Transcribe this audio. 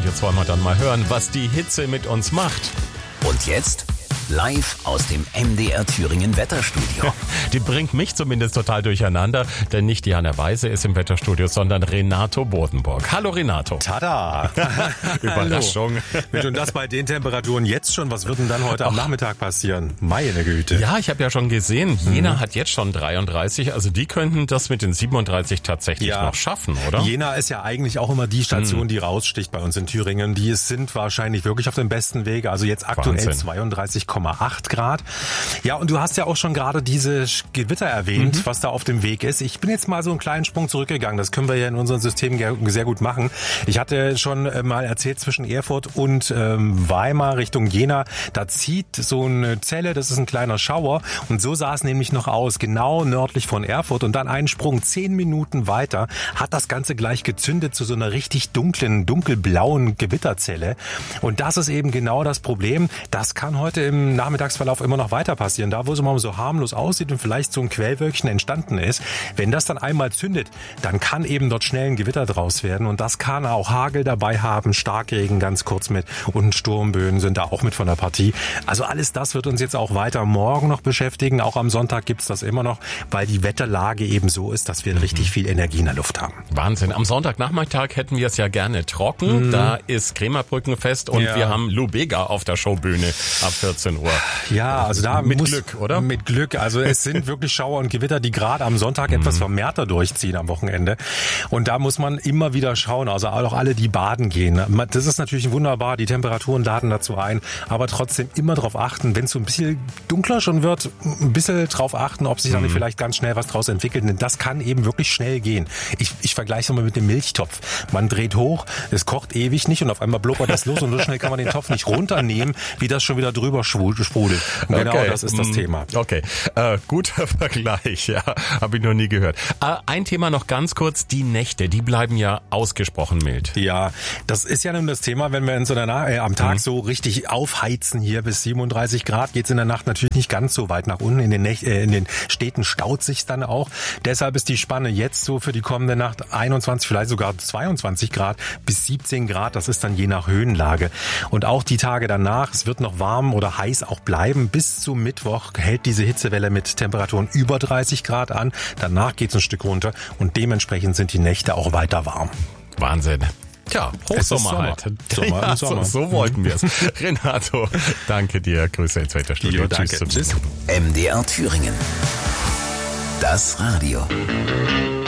Und jetzt wollen wir dann mal hören, was die Hitze mit uns macht. Und jetzt live aus dem MDR Thüringen Wetterstudio. Die bringt mich zumindest total durcheinander, denn nicht Diana Weise ist im Wetterstudio, sondern Renato Bodenburg. Hallo Renato. Tada! Überraschung. Mensch, und das bei den Temperaturen jetzt schon. Was wird denn dann heute am Nachmittag passieren? Meine Güte. Ja, ich habe ja schon gesehen, Jena hat jetzt schon 33, also die könnten das mit den 37 tatsächlich noch schaffen, oder? Jena ist ja eigentlich auch immer die Station, die raussticht bei uns in Thüringen. Die sind wahrscheinlich wirklich auf dem besten Wege. Also jetzt aktuell 32,8 Grad. Ja, und du hast ja auch schon gerade diese Gewitter erwähnt, was da auf dem Weg ist. Ich bin jetzt mal so einen kleinen Sprung zurückgegangen. Das können wir ja in unserem System sehr gut machen. Ich hatte schon mal erzählt, zwischen Erfurt und Weimar Richtung Jena, da zieht so eine Zelle, das ist ein kleiner Schauer. Und so sah es nämlich noch aus, genau nördlich von Erfurt. Und dann einen Sprung 10 Minuten weiter hat das Ganze gleich gezündet zu so einer richtig dunkelblauen Gewitterzelle. Und das ist eben genau das Problem. Das kann heute im Nachmittagsverlauf immer noch weiter passieren. Da, wo es immer so harmlos aussieht und vielleicht so ein Quellwölkchen entstanden ist, wenn das dann einmal zündet, dann kann eben dort schnell ein Gewitter draus werden. Und das kann auch Hagel dabei haben, Starkregen ganz kurz mit und Sturmböen sind da auch mit von der Partie. Also alles das wird uns jetzt auch weiter morgen noch beschäftigen. Auch am Sonntag gibt's das immer noch, weil die Wetterlage eben so ist, dass wir richtig viel Energie in der Luft haben. Wahnsinn. Am Sonntagnachmittag hätten wir es ja gerne trocken. Da ist Krämerbrückenfest und wir haben Lou Bega auf der Showbühne ab 14 Uhr. Ja, also da mit Glück, oder? Mit Glück. Also es sind wirklich Schauer und Gewitter, die gerade am Sonntag etwas vermehrter durchziehen am Wochenende. Und da muss man immer wieder schauen, also auch alle, die baden gehen. Das ist natürlich wunderbar, die Temperaturen laden dazu ein, aber trotzdem immer darauf achten, wenn es so ein bisschen dunkler schon wird, ein bisschen drauf achten, ob sich dann vielleicht ganz schnell was draus entwickelt. Denn das kann eben wirklich schnell gehen. Ich vergleiche es mal mit dem Milchtopf. Man dreht hoch, es kocht ewig nicht und auf einmal blubbert das los und so schnell kann man den Topf nicht runternehmen, wie das schon wieder drüber sprudelt. Und genau das ist das Thema. Okay, guter Vergleich, ja, habe ich noch nie gehört. Ein Thema noch ganz kurz, die Nächte, die bleiben ja ausgesprochen mild. Ja, das ist ja nun das Thema, wenn wir in so einer am Tag so richtig aufheizen hier bis 37 Grad, geht's in der Nacht natürlich nicht ganz so weit nach unten. In den Städten staut sich's dann auch. Deshalb ist die Spanne jetzt so für die kommende Nacht 21, vielleicht sogar 22 Grad bis 17 Grad. Das ist dann je nach Höhenlage. Und auch die Tage danach, es wird noch warm oder heiß auch bleiben. Bis zum Mittwoch hält diese Hitzewelle mit Temperaturen über 30 Grad an. Danach geht's ein Stück runter und dementsprechend sind die Nächte auch weiter warm. Wahnsinn. Tja, Hochsommer halt. Sommer. So wollten wir es. Renato, danke dir. Grüße ins Wetterstudio. Tschüss. MDR Thüringen. Das Radio.